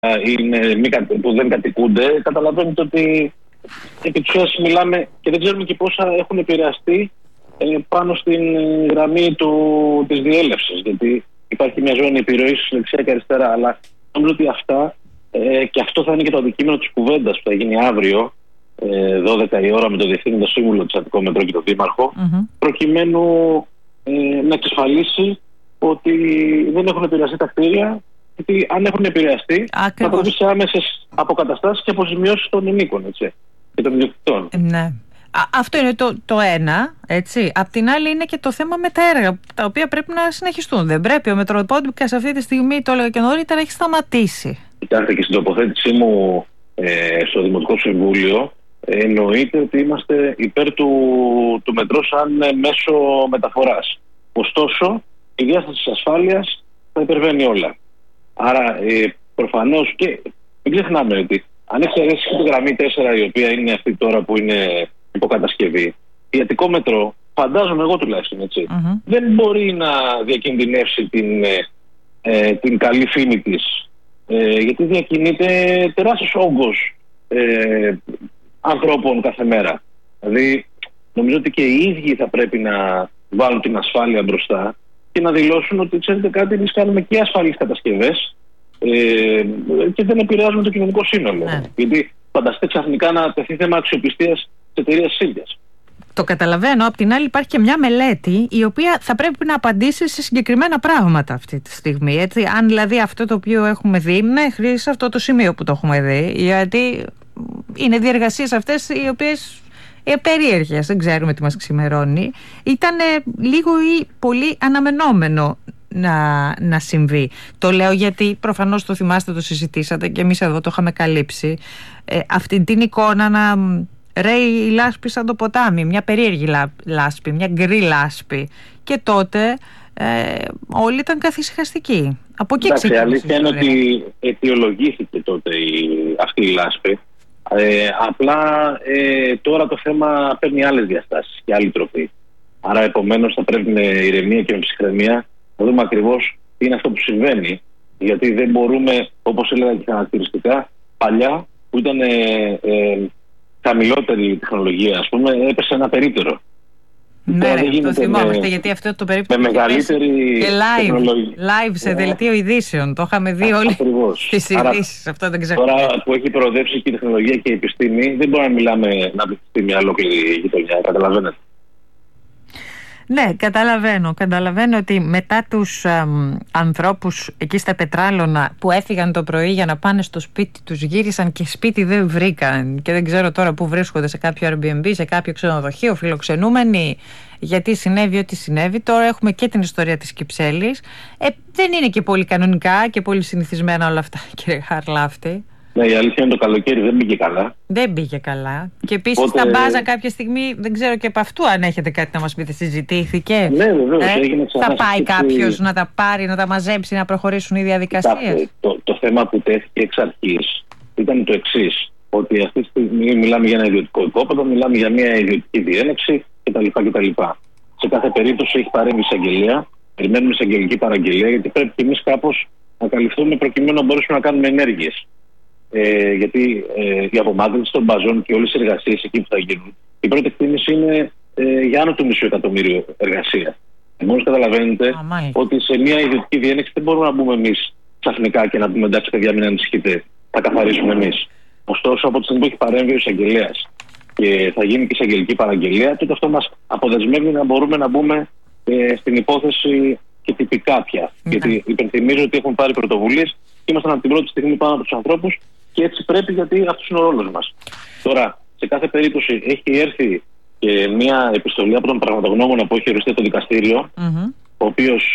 που δεν κατοικούνται, καταλαβαίνετε ότι επί της ουσίας μιλάμε και δεν ξέρουμε και πόσα έχουν επηρεαστεί πάνω στην γραμμή της διέλευσης. Γιατί υπάρχει μια ζώνη επιρροής δεξιά και αριστερά, αλλά νομίζω ότι αυτά, και αυτό θα είναι και το αντικείμενο της κουβέντας που θα γίνει αύριο, 12 η ώρα, με το Διευθύνοντα Σύμβουλο της Αττικό Μετρό και τον Δήμαρχο, προκειμένου να εξασφαλίσει ότι δεν έχουν επηρεαστεί τα κτίρια, γιατί αν έχουν επηρεαστεί θα προβεί σε άμεσες αποκαταστάσεις και αποζημιώσεις των ενίκων, έτσι, και των ιδιοκτητών. Ναι. Αυτό είναι το ένα, έτσι. Απ' την άλλη είναι και το θέμα με τα έργα, τα οποία πρέπει να συνεχιστούν. Δεν πρέπει. Ο Μετροπόντιας αυτή τη στιγμή, το έλεγα και νωρίτερα, έχει σταματήσει. Κοιτάξτε, και στην τοποθέτησή μου στο Δημοτικό Συμβούλιο, εννοείται ότι είμαστε υπέρ του μετρό σαν μέσο μεταφοράς. Ωστόσο, η διάσταση της ασφάλειας θα υπερβαίνει όλα. Άρα, προφανώς, και μην ξεχνάμε ότι αν εξαιρέσει τη γραμμή 4, η οποία είναι αυτή τώρα που είναι υποκατασκευή, η Αττικό Μετρό, φαντάζομαι εγώ τουλάχιστον, έτσι, δεν μπορεί να διακινδυνεύσει την καλή φήμη της, γιατί διακινείται τεράστιος όγκος ανθρώπων κάθε μέρα. Δηλαδή, νομίζω ότι και οι ίδιοι θα πρέπει να βάλουν την ασφάλεια μπροστά και να δηλώσουν ότι, ξέρετε κάτι, εμείς κάνουμε και ασφαλείς κατασκευές και δεν επηρεάζουμε το κοινωνικό σύνολο. Γιατί φανταστείτε ξαφνικά να τεθεί θέμα αξιοπιστίας της εταιρείας ίδιας. Το καταλαβαίνω. Απ' την άλλη, υπάρχει και μια μελέτη η οποία θα πρέπει να απαντήσει σε συγκεκριμένα πράγματα αυτή τη στιγμή. Έτσι. Αν δηλαδή αυτό το οποίο έχουμε δει, μέχρι σε αυτό το σημείο που το έχουμε δει, γιατί είναι διεργασίες αυτές οι οποίες περίεργες, δεν ξέρουμε τι μας ξημερώνει, ήταν λίγο ή πολύ αναμενόμενο να συμβεί. Το λέω γιατί προφανώς το θυμάστε, το συζητήσατε και εμείς εδώ το είχαμε καλύψει, αυτή την εικόνα να ρέει η λάσπη σαν το ποτάμι, μια περίεργη λάσπη, μια γκρι λάσπη, και τότε όλοι ήταν καθησυχαστικοί. Από εκεί ξεκίνησε. Η αλήθεια είναι ότι αιτιολογήθηκε τότε αυτή η λάσπη. Απλά τώρα το θέμα παίρνει άλλες διαστάσεις και άλλη τροφή. Άρα επομένως θα πρέπει με ηρεμία και με ψυχραιμία να δούμε ακριβώς τι είναι αυτό που συμβαίνει. Γιατί δεν μπορούμε, όπως έλεγα και χαρακτηριστικά, παλιά που ήταν χαμηλότερη τεχνολογία, ας πούμε, έπεσε ένα περίπτερο. Ναι, το θυμόμαστε, γιατί αυτό το περίπτερο με μεγαλύτερη και live σε δελτίο ειδήσεων. Το είχαμε δει όλοι στις ειδήσεις. Αυτό δεν ξέρω. Τώρα που έχει προοδεύσει και η τεχνολογία και η επιστήμη, δεν μπορούμε να μιλάμε να πληθυστεί μια ολόκληρη γειτονιά. Καταλαβαίνετε. Ναι, καταλαβαίνω ότι μετά τους ανθρώπους εκεί στα Πετράλωνα που έφυγαν το πρωί για να πάνε στο σπίτι τους, γύρισαν και σπίτι δεν βρήκαν και δεν ξέρω τώρα που βρίσκονται, σε κάποιο Airbnb, σε κάποιο ξενοδοχείο, φιλοξενούμενοι, γιατί συνέβη ό,τι συνέβη. Τώρα έχουμε και την ιστορία της Κυψέλης. Δεν είναι και πολύ κανονικά και πολύ συνηθισμένα όλα αυτά, κύριε Χαρλάφτη. Ναι, η αλήθεια είναι το καλοκαίρι δεν πήγε καλά. Δεν πήγε καλά. Και επίσης τα μπάζα κάποια στιγμή, δεν ξέρω και από αυτού αν έχετε κάτι να μας πείτε, συζητήθηκε. Ναι, βεβαίως. Θα πάει κάποιος να τα πάρει, να τα μαζέψει, να προχωρήσουν οι διαδικασίες. Το θέμα που τέθηκε εξ αρχής ήταν το εξής. Ότι αυτή τη στιγμή μιλάμε για ένα ιδιωτικό οικόπεδο, μιλάμε για μια ιδιωτική διένεξη κτλ. Σε κάθε περίπτωση έχει παρέμβει εισαγγελία. Περιμένουμε εισαγγελική παραγγελία, γιατί πρέπει και εμείς κάπως να καλυφθούμε προκειμένου να μπορέσουμε να κάνουμε ενέργειες. Γιατί η απομάκρυνση των μπαζών και όλες οι εργασίες εκεί που θα γίνουν, η πρώτη εκτίμηση είναι για άνω του $500,000 εργασία. Μόλις καταλαβαίνετε ότι σε μια ιδιωτική διένεξη δεν μπορούμε να μπούμε εμείς ξαφνικά και να πούμε εντάξει, παιδιά, μην ανησυχείτε, θα καθαρίσουμε εμείς. Ωστόσο, από τη στιγμή που έχει παρέμβει ο εισαγγελέας και θα γίνει και εισαγγελική παραγγελία, τότε αυτό μας αποδεσμεύει να μπορούμε να μπούμε στην υπόθεση και τυπικά πια. Γιατί υπενθυμίζω ότι έχουν πάρει πρωτοβουλίες και ήμασταν από την πρώτη στιγμή πάνω από τους ανθρώπους. Και έτσι πρέπει, γιατί αυτός είναι ο ρόλος μας. Τώρα, σε κάθε περίπτωση έχει έρθει και μια επιστολή από τον πραγματογνώμονα που έχει οριστεί το δικαστήριο, ο οποίος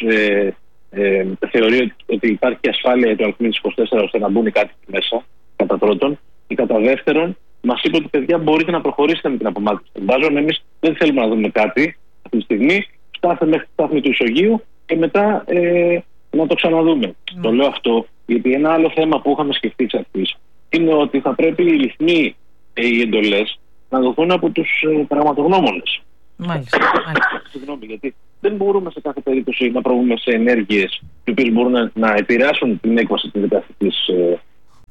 θεωρεί ότι υπάρχει ασφάλεια για το Αλκμήνης 24 ώστε να μπουν κάτι μέσα, κατά πρώτον. Και κατά δεύτερον, μας είπε ότι παιδιά μπορείτε να προχωρήσετε με την απομάκρυνση των μπάζων. Εμείς δεν θέλουμε να δούμε κάτι αυτή τη στιγμή. Φτάστε μέχρι τη στάθμη του Ισογείου και μετά να το ξαναδούμε. Το λέω αυτό γιατί ένα άλλο θέμα που είχαμε σκεφτεί εξ αρχής είναι ότι θα πρέπει οι ρυθμοί και οι εντολές να δοθούν από τους πραγματογνώμονες. Μάλιστα. Συγγνώμη, γιατί δεν μπορούμε σε κάθε περίπτωση να προβούμε σε ενέργειες οι οποίες μπορούν να επηρεάσουν την έκβαση της δικαστικής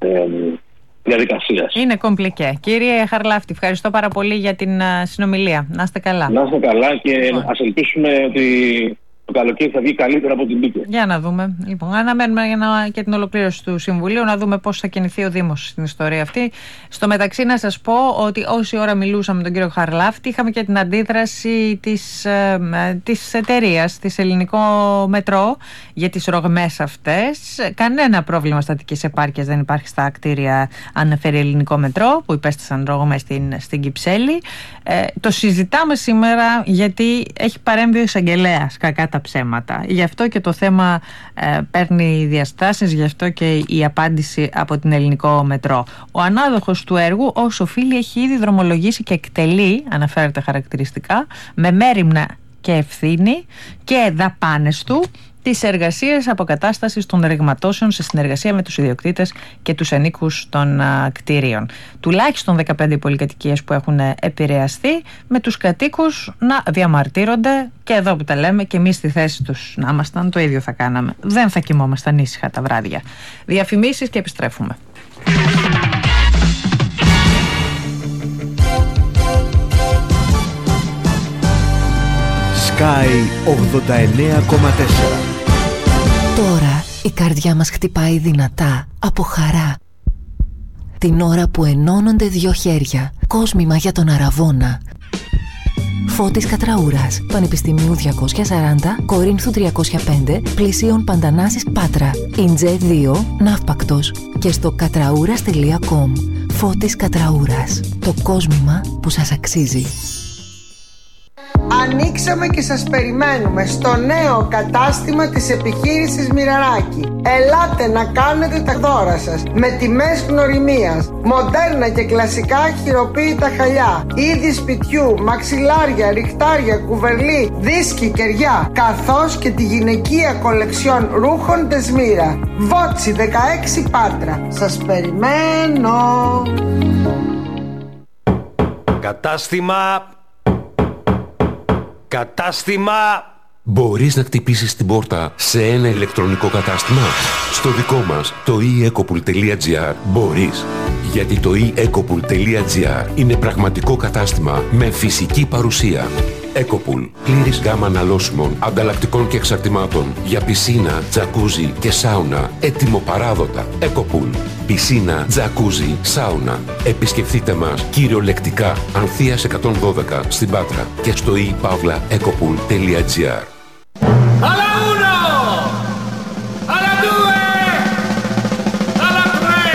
διαδικασίας. Είναι κομπλικέ. Κύριε Χαρλάφτη, ευχαριστώ πάρα πολύ για την συνομιλία. Να είστε καλά. Να είστε καλά και ας ελπίσουμε ότι το καλοκαίρι θα βγει καλύτερα από την πίκη. Για να δούμε. Λοιπόν, αναμένουμε και την ολοκλήρωση του Συμβουλίου, να δούμε πώς θα κινηθεί ο Δήμος στην ιστορία αυτή. Στο μεταξύ, να σας πω ότι όση ώρα μιλούσαμε με τον κύριο Χαρλάφτη, είχαμε και την αντίδραση της εταιρείας, της Ελληνικό Μετρό, για τις ρογμές αυτές. Κανένα πρόβλημα στατικής επάρκειας δεν υπάρχει στα κτίρια, αναφέρει Ελληνικό Μετρό, που υπέστησαν ρογμές στην Κυψέλη. Το συζητάμε σήμερα γιατί έχει παρέμβει ο εισαγγελέας, κακά τα ψέματα. Γι' αυτό και το θέμα παίρνει διαστάσεις, γι' αυτό και η απάντηση από την Ελληνικό Μετρό. Ο ανάδοχος του έργου, ως οφείλει, έχει ήδη δρομολογήσει και εκτελεί, αναφέρεται χαρακτηριστικά, με μέριμνα και ευθύνη και δαπάνες του, τις εργασίες αποκατάστασης των ρεγματώσεων σε συνεργασία με τους ιδιοκτήτες και τους ανίκους των κτίριων. Τουλάχιστον 15 πολυκατοικίες που έχουν επηρεαστεί, με τους κατοίκους να διαμαρτύρονται, και εδώ που τα λέμε και εμείς στη θέση τους να ήμασταν, το ίδιο θα κάναμε. Δεν θα κοιμόμασταν ήσυχα τα βράδια. Διαφημίσεις και επιστρέφουμε. Sky 89,4. Τώρα η καρδιά μας χτυπάει δυνατά από χαρά. Την ώρα που ενώνονται δύο χέρια, κόσμημα για τον Αραβώνα. Φώτης Κατραούρας, Πανεπιστημίου 240, Κορίνθου 305, πλησίων Παντανάσης Πάτρα, Ιντζέ 2, Ναύπακτος και στο κατραούρας.com. Φώτης Κατραούρας, το κόσμημα που σας αξίζει. Ανοίξαμε και σας περιμένουμε στο νέο κατάστημα της επιχείρησης Μοιραράκη. Ελάτε να κάνετε τα δώρα σας με τιμές γνωριμίας, μοντέρνα και κλασικά χειροποίητα χαλιά, είδη σπιτιού, μαξιλάρια, ριχτάρια, κουβερλί, δίσκοι, κεριά, καθώς και τη γυναικεία κολεξιόν ρούχων Τεσμύρα. Βότσι 16 Πάτρα. Σας περιμένω. Κατάστημα! Μπορείς να χτυπήσεις την πόρτα σε ένα ηλεκτρονικό κατάστημα? Στο δικό μας, το eEcopool.gr, μπορείς. Γιατί το eEcopool.gr είναι πραγματικό κατάστημα με φυσική παρουσία. Ecopool. Πλήρης γάμα αναλώσιμων, ανταλλακτικών και εξαρτημάτων για πισίνα, τζακούζι και σάουνα. Έτοιμο παράδοτα. Ecopool. Πισίνα, τζακούζι, σάουνα. Επισκεφτείτε μας κυριολεκτικά Ανθείας 112 στην Πάτρα και στο ePavlaEcopool.gr. Alla uno! Alla due! Alla tre!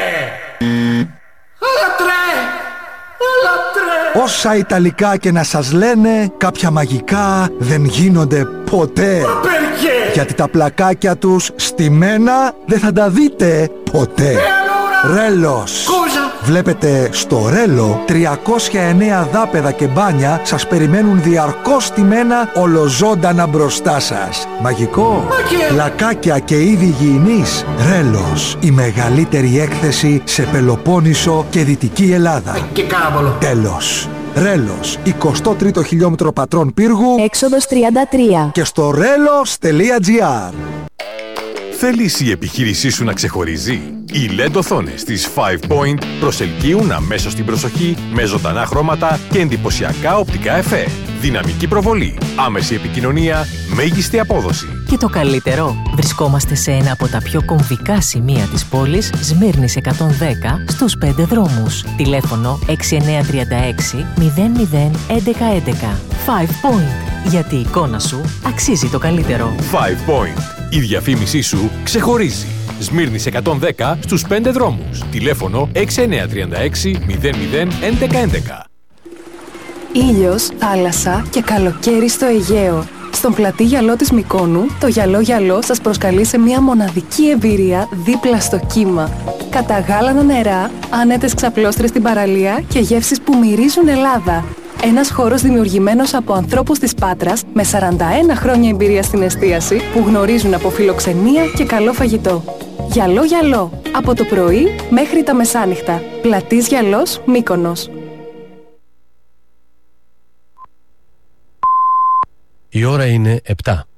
Alla tre! Alla tre! Όσα Ιταλικά και να σας λένε, κάποια μαγικά δεν γίνονται ποτέ. Γιατί τα πλακάκια τους στημένα δεν θα τα δείτε ποτέ. Ρέλος. Βλέπετε, στο Ρέλο 309 δάπεδα και μπάνια σας περιμένουν διαρκώς στημένα ολοζώντανα μπροστά σας. Μαγικό. Πλακάκια και είδη υγιεινής. Ρέλος. Η μεγαλύτερη έκθεση σε Πελοπόννησο και Δυτική Ελλάδα. Και κάβολο. Τέλος. Ρέλος, 23ο χιλιόμετρο Πατρών Πύργου, Έξοδος 33. και στο relos.gr. Θέλεις η επιχείρησή σου να ξεχωρίζει? Οι LED οθόνες της 5 Point προσελκύουν αμέσως την προσοχή με ζωντανά χρώματα και εντυπωσιακά οπτικά εφέ. Δυναμική προβολή, άμεση επικοινωνία, μέγιστη απόδοση. Και το καλύτερο, βρισκόμαστε σε ένα από τα πιο κομβικά σημεία της πόλης, Σμύρνης 110, στους 5 δρόμους. Τηλέφωνο 6936 00 1111. 5 Point, γιατί η εικόνα σου αξίζει το καλύτερο. 5 Point. Η διαφήμισή σου ξεχωρίζει. Σμύρνης 110 στους 5 δρόμους. Τηλέφωνο 6936 00 1111. Ήλιος, θάλασσα και καλοκαίρι στο Αιγαίο. Στον πλατή γυαλό της Μυκόνου, το γυαλό σας προσκαλεί σε μια μοναδική εμπειρία δίπλα στο κύμα. Καταγάλανα νερά, άνετες ξαπλώστρες στην παραλία και γεύσεις που μυρίζουν Ελλάδα. Ένας χώρος δημιουργημένος από ανθρώπους της Πάτρας με 41 χρόνια εμπειρία στην εστίαση που γνωρίζουν από φιλοξενία και καλό φαγητό. Γυαλό, από το πρωί μέχρι τα μεσάνυχτα. Πλατής Γυαλός, Μύκονος. Η ώρα είναι 7.